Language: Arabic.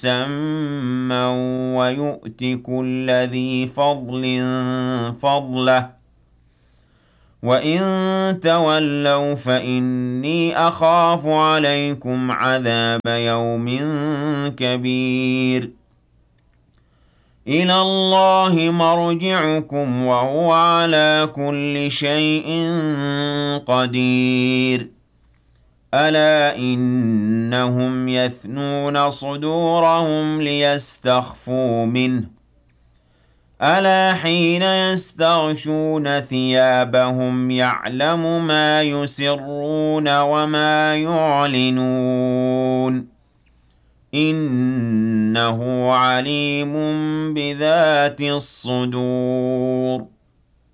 مسمى ويؤت كل ذي فضل فضله وإن تولوا فإني أخاف عليكم عذاب يوم كبير إلى الله مرجعكم وهو على كل شيء قدير ألا إنهم يثنون صدورهم ليستخفوا منه ألا حين يستغشون ثيابهم يعلم ما يسرون وما يعلنون إنه عليم بذات الصدور